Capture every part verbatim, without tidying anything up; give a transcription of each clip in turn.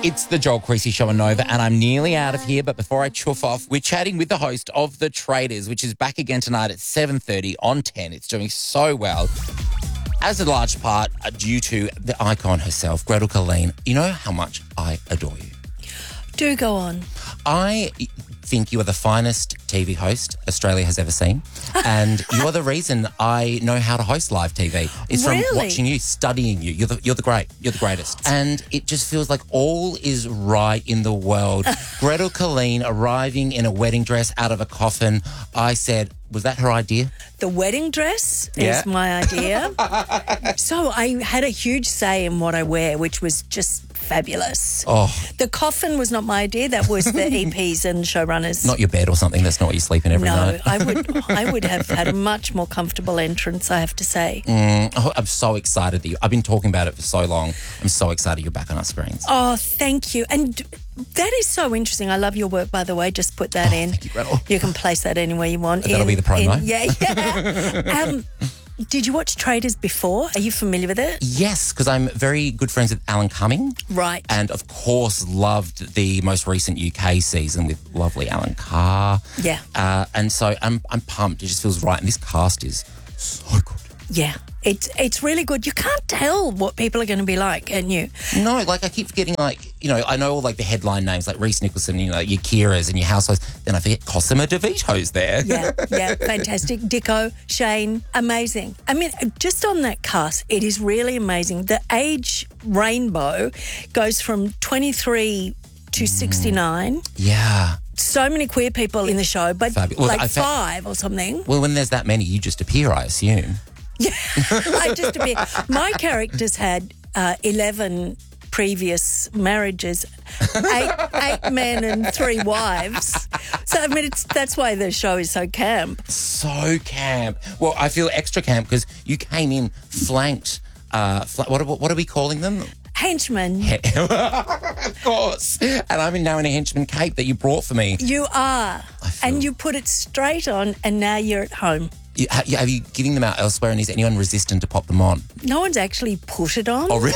It's the Joel Creasy Show on Nova, and I'm nearly out of here. But before I chuff off, we're chatting with the host of The Traitors, which is back again tonight at seven thirty on ten. It's doing so well, as a large part uh, due to the icon herself, Gretel Killeen. You know how much I adore you. Do go on. I think you are the finest T V host Australia has ever seen, and you're the reason I know how to host live T V. It's from Really? watching you, studying you. You're the, you're the great. You're the greatest. And it just feels like all is right in the world. Gretel Killeen arriving in a wedding dress out of a coffin. I said, was that her idea? The wedding dress Yeah. is my idea. So I had a huge say in what I wear, which was just fabulous. Oh, The coffin was not my idea. That was the E Ps and showrunners. not your bed or something. That's not what you sleep in every no, night. I would I would have had a much more comfortable entrance, I have to say. Mm, oh, I'm so excited that you. I've been talking about it for so long. I'm so excited you're back on our screens. Oh, thank you. And that is so interesting. I love your work, by the way. Just put that in. Thank you, Gretel. You can place that anywhere you want. That'll In- be the promo. in- yeah, yeah. um, did you watch Traitors before? Are you familiar with it? Yes, because I'm very good friends with Alan Cumming. Right. And, of course, loved the most recent U K season with lovely Alan Carr. Yeah. Uh, and so I'm I'm pumped. It just feels right. And this cast is so good. Yeah. It's it's really good. You can't tell what people are going to be like, can you? No, like I keep forgetting, like, you know, I know all like the headline names like Reese Nicholson, you know, your Kiras and your housewives. Then I forget Cosima DeVito's there. Yeah, yeah, fantastic. Dicko, Shane, amazing. I mean, just on that cast, it is really amazing. The age rainbow goes from twenty-three to sixty-nine. Yeah. So many queer people in the show, but Fabu- well, like I fa- five or something. Well, when there's that many, you just appear, I assume. Yeah, I just a bit. My characters had uh, eleven previous marriages, eight, eight men and three wives. So I mean, it's that's why the show is so camp. So camp. Well, I feel extra camp because you came in flanked. Uh, fl- what, are, what are we calling them? Henchmen, Of course. And I'm in now in a henchman cape that you brought for me. you are, feel- and you put it straight on, and now you're at home. You, ha, you, have you giving them out elsewhere, and is anyone resistant to pop them on? No one's actually put it on. Oh, really?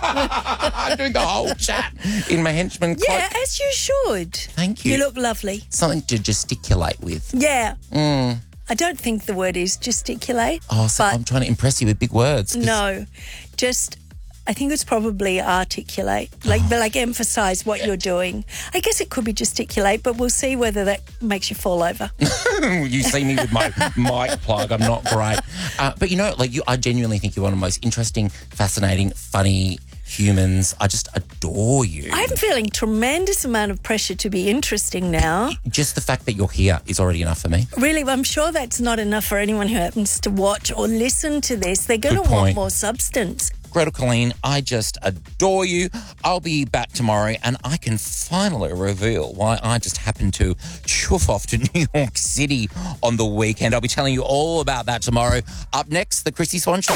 I'm doing the whole chat in my henchman cloak. Yeah, as you should. Thank you. You look lovely. Something to gesticulate with. Yeah. I don't think the word is gesticulate. Oh, so but I'm trying to impress you with big words. 'cause- no, just I think it's probably articulate, like Oh. but like emphasise what you're doing. I guess it could be gesticulate, but we'll see whether that makes you fall over. You see me with my mic plug. I'm not great. Uh, but, you know, like you, I genuinely think you're one of the most interesting, fascinating, funny humans. I just adore you. I'm feeling tremendous amount of pressure to be interesting now. Just the fact that you're here is already enough for me. Really, I'm sure that's not enough for anyone who happens to watch or listen to this. They're going to Good want point. more substance. Gretel Killeen, I just adore you. I'll be back tomorrow and I can finally reveal why I just happened to chuff off to New York City on the weekend. I'll be telling you all about that tomorrow. Up next, the Chrissy Swan Show.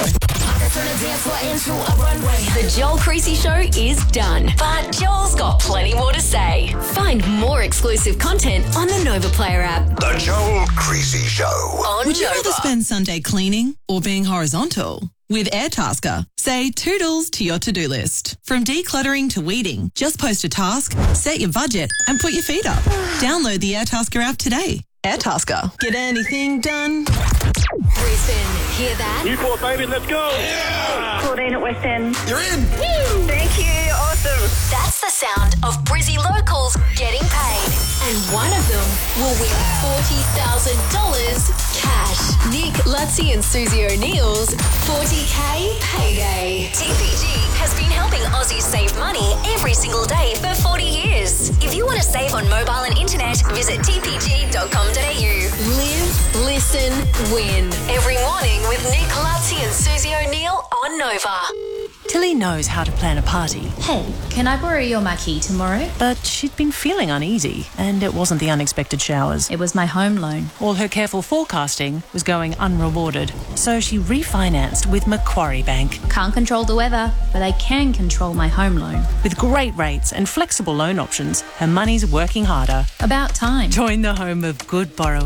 The Joel Creasy Show is done, but Joel's got plenty more to say. Find more exclusive content on the Nova Player app. The Joel Creasy Show. On Would you Nova. rather spend Sunday cleaning or being horizontal? With Airtasker, say toodles to your to-do list. From decluttering to weeding, just post a task, set your budget, and put your feet up. Download the Airtasker app today. Airtasker. Get anything done? Brisbane, hear that? Newport, baby, let's go. fourteen at West End. You're in. Thank you. Awesome. That's the sound of Brizzy locals getting paid. And one of them will win forty thousand dollars cash. Nick, Lutzi and Susie O'Neill's forty K payday. T P G has been helping Aussies save money every single day for forty years. If you want to save on mobile and internet, visit t p g dot com dot a u. Live, listen, win. Every morning with Nick, Lutzi and Susie O'Neill on Nova. Tilly knows how to plan a party, Hey, can I borrow your marquee tomorrow? but she'd been feeling uneasy, and it wasn't the unexpected showers. It was my home loan. All her careful forecasting was going unrewarded, so she refinanced with Macquarie Bank. Can't control the weather, but I can control my home loan. With great rates and flexible loan options, her money's working harder. About time. Join the home of good borrowers.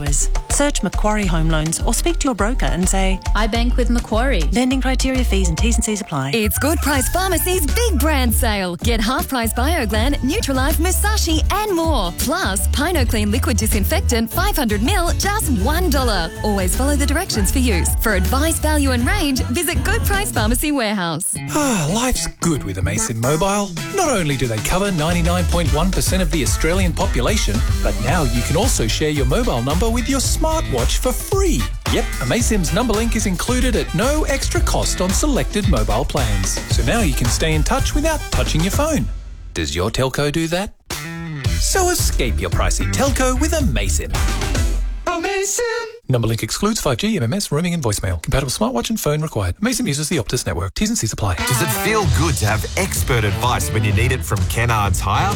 Search Macquarie Home Loans or speak to your broker and say, I bank with Macquarie. lending criteria, fees and T's and C's apply. It's Good Price Pharmacy's big brand sale. Get half-price BioGlan, Nutralife, Musashi and more. Plus, PinoClean Liquid Disinfectant five hundred mil, just one dollar. Always follow the directions for use. For advice, value and range, visit Good Price Pharmacy Warehouse. Ah, life's good with Amasim Mobile. Not only do they cover ninety-nine point one percent of the Australian population, but now you can also share your mobile number with your smartwatch for free. Yep, Amasim's number link is included at no extra cost on selected mobile plans. So now you can stay in touch without touching your phone. Does your telco do that? So escape your pricey telco with Amasim. Amasim! Number link excludes five G, M M S, roaming and voicemail. Compatible smartwatch and phone required. Amasim uses the Optus network. T's and C's apply. Does it feel good to have expert advice when you need it from Kennards Hire?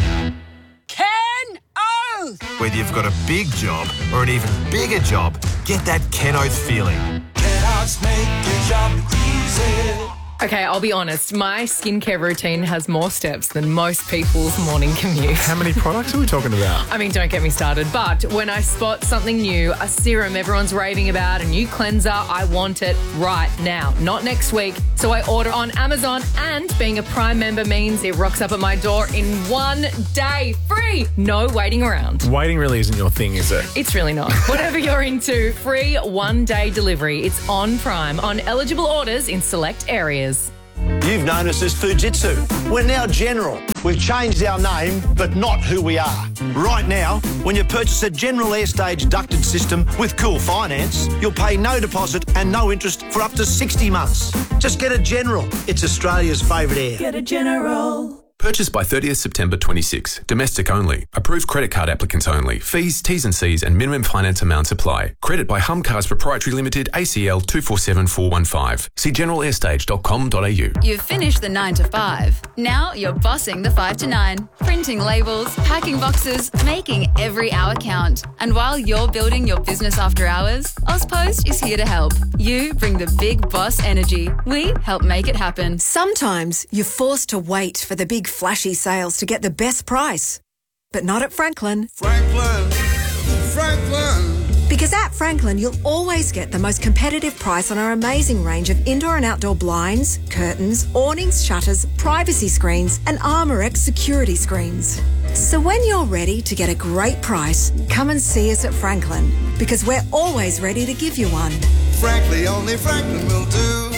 Ken Oath! Whether you've got a big job or an even bigger job, get that Ken Oath feeling. Kennards make your job easy. Okay, I'll be honest. My skincare routine has more steps than most people's morning commute. How many products are we talking about? I mean, don't get me started. But when I spot something new, a serum everyone's raving about, a new cleanser, I want it right now, not next week. So I order on Amazon, and being a Prime member means it rocks up at my door in one day, free. No waiting around. Waiting really isn't your thing, is it? It's really not. Whatever you're into, free one-day delivery. It's on Prime on eligible orders in select areas. You've known us as Fujitsu. We're now General. We've changed our name, but not who we are. Right now, when you purchase a General Airstage ducted system with Cool Finance, you'll pay no deposit and no interest for up to sixty months. Just get a General. It's Australia's favourite air. Get a General. Purchased by thirtieth September twenty-six. Domestic only. Approved credit card applicants only. Fees, T's and C's and minimum finance amounts apply. Credit by Humcars Proprietary Limited, A C L two four seven four one five. See general airstage dot com dot a u. You've finished the nine to five. Now you're bossing the five to nine. Printing labels, packing boxes, making every hour count. And while you're building your business after hours, Ozpost is here to help. You bring the big boss energy. We help make it happen. Sometimes you're forced to wait for the big flashy sales to get the best price. But not at Franklin. Franklin, Franklin. Because at Franklin, you'll always get the most competitive price on our amazing range of indoor and outdoor blinds, curtains, awnings, shutters, privacy screens, and Armorex security screens. So when you're ready to get a great price, come and see us at Franklin, because we're always ready to give you one. Frankly, only Franklin will do.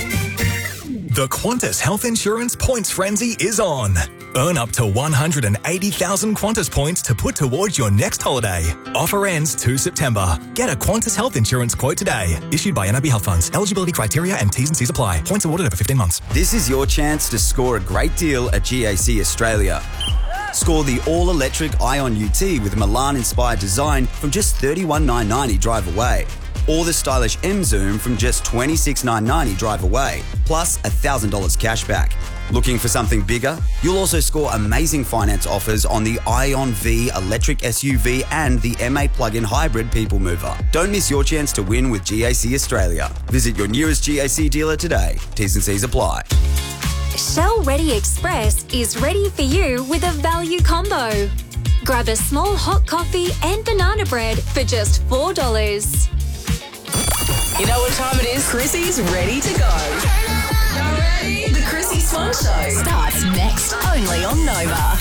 The Qantas Health Insurance Points Frenzy is on. Earn up to one hundred eighty thousand Qantas points to put towards your next holiday. Offer ends the second of September. Get a Qantas Health Insurance quote today. Issued by N I B Health Funds. Eligibility criteria and T's and C's apply. Points awarded over fifteen months. This is your chance to score a great deal at G A C Australia. Score the all-electric Ion U T with Milan-inspired design from just thirty-one thousand nine hundred ninety drive away. Or the stylish M-Zoom from just twenty-six thousand nine hundred ninety drive away, plus one thousand dollars cash back. Looking for something bigger? You'll also score amazing finance offers on the Ion V electric S U V and the M A plug-in hybrid people mover. Don't miss your chance to win with G A C Australia. Visit your nearest G A C dealer today. T's and C's apply. Shell Ready Express is ready for you with a value combo. Grab a small hot coffee and banana bread for just four dollars. You know what time it is? Chrissy's ready to go. You ready? The Chrissy Swan Show starts next, only on Nova.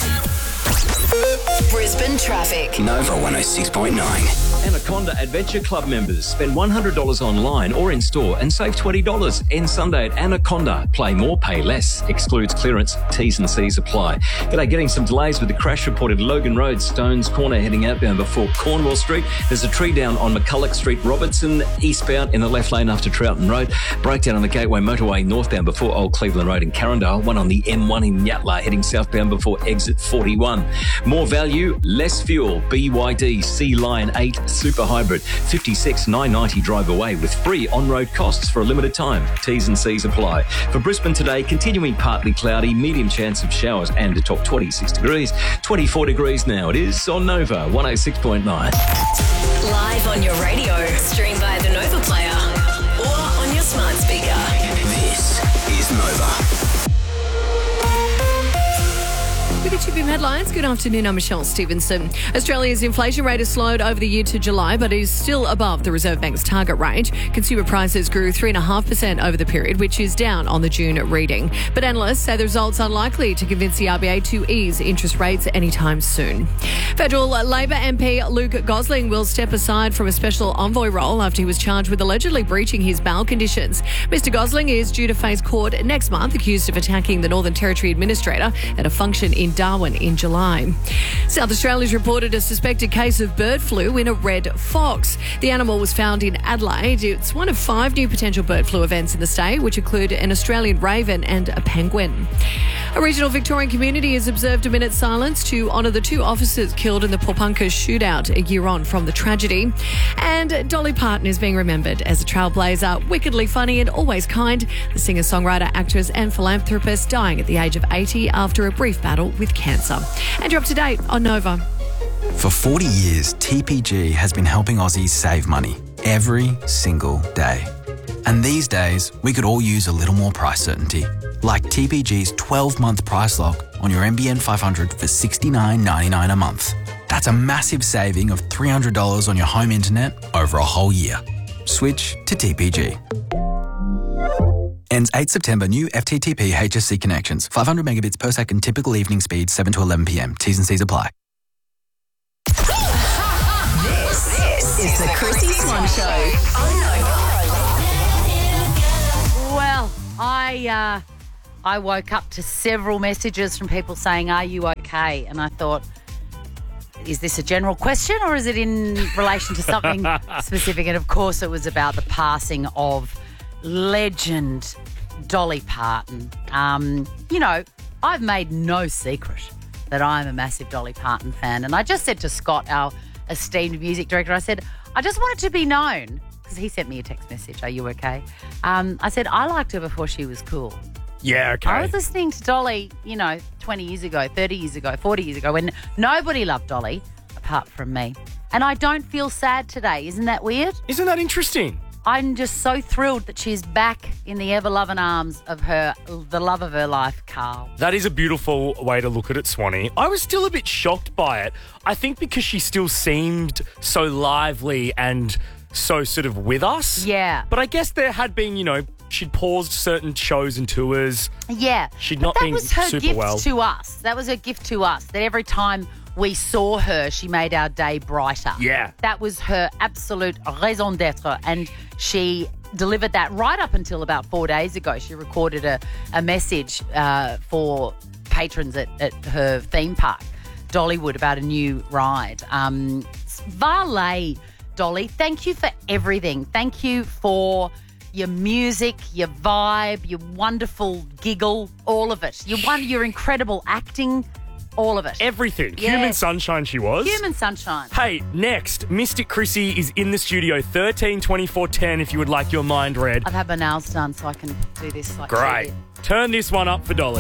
Brisbane traffic. Nova one oh six point nine. Anaconda Adventure Club members spend one hundred dollars online or in store and save twenty dollars. End Sunday at Anaconda. Play more, pay less. Excludes clearance. T's and C's apply. G'day, getting some delays with the crash reported Logan Road, Stones Corner heading outbound before Cornwall Street. There's a tree down on McCulloch Street, Robertson, eastbound in the left lane after Troughton Road. Breakdown on the Gateway Motorway northbound before Old Cleveland Road in Carindale. One on the M one in Yatala heading southbound before exit forty-one. More value, less fuel. B Y D Sea Lion eight Super Hybrid, fifty-six thousand nine hundred ninety drive away with free on-road costs for a limited time. T's and C's apply. For Brisbane today, continuing partly cloudy, medium chance of showers and a top twenty-six degrees. twenty-four degrees now. It is on Nova one oh six point nine. Live on your radio, stream via the Nova player or on your smart speaker. This is Nova. Who did you F M headlines. Good afternoon, I'm Michelle Stevenson. Australia's inflation rate has slowed over the year to July, but is still above the Reserve Bank's target range. Consumer prices grew three point five percent over the period, which is down on the June reading. But analysts say the results are unlikely to convince the R B A to ease interest rates anytime soon. Federal Labor M P Luke Gosling will step aside from a special envoy role after he was charged with allegedly breaching his bail conditions. Mister Gosling is due to face court next month, accused of attacking the Northern Territory Administrator at a function in Darwin in July. South Australia's reported a suspected case of bird flu in a red fox. The animal was found in Adelaide. It's one of five new potential bird flu events in the state, which include an Australian raven and a penguin. A regional Victorian community has observed a minute's silence to honour the two officers killed in the Popunka shootout a year on from the tragedy. And Dolly Parton is being remembered as a trailblazer, wickedly funny and always kind. The singer-songwriter, actress and philanthropist dying at the age of eighty after a brief battle with cancer. And you're up to date on Nova. For forty years, T P G has been helping Aussies save money every single day. And these days, we could all use a little more price certainty. Like T P G's twelve-month price lock on your N B N five hundred for sixty-nine ninety-nine a month. That's a massive saving of three hundred dollars on your home internet over a whole year. Switch to T P G. Ends eighth September. New F T T P H S C connections. five hundred megabits per second. Typical evening speed seven to eleven p m. T's and C's apply. This, this is the Chrissy Swan Show. Well, I uh, I woke up to several messages from people saying, "Are you okay?" And I thought, is this a general question or is it in relation to something specific? And of course, it was about the passing of legend Dolly Parton. Um, you know, I've made no secret that I'm a massive Dolly Parton fan. And I just said to Scott, our esteemed music director, I said, I just want it to be known, because he sent me a text message, "Are you okay?" Um, I said, I liked her before she was cool. Yeah, okay. I was listening to Dolly, you know, twenty years ago, thirty years ago, forty years ago, when nobody loved Dolly apart from me. And I don't feel sad today. Isn't that weird? Isn't that interesting? I'm just so thrilled that she's back in the ever-loving arms of her, the love of her life, Carl. That is a beautiful way to look at it, Swanee. I was still a bit shocked by it. I think because she still seemed so lively and so sort of with us. Yeah. But I guess there had been, you know, she'd paused certain shows and tours. Yeah. She'd But not that been was her super gift well. to us. That was her gift to us, that every time we saw her, she made our day brighter. Yeah. That was her absolute raison d'etre, and she delivered that right up until about four days ago. She recorded a, a message uh, for patrons at, at her theme park, Dollywood, about a new ride. Um, valet, Dolly, thank you for everything. Thank you for your music, your vibe, your wonderful giggle, all of it. Your one, your incredible acting, all of it. Everything. Yes. Human sunshine she was. Human sunshine. Hey, next, Mystic Chrissy is in the studio, thirteen twenty-four ten if you would like your mind read. I've had my nails done so I can do this like Great. Turn this one up for Dolly.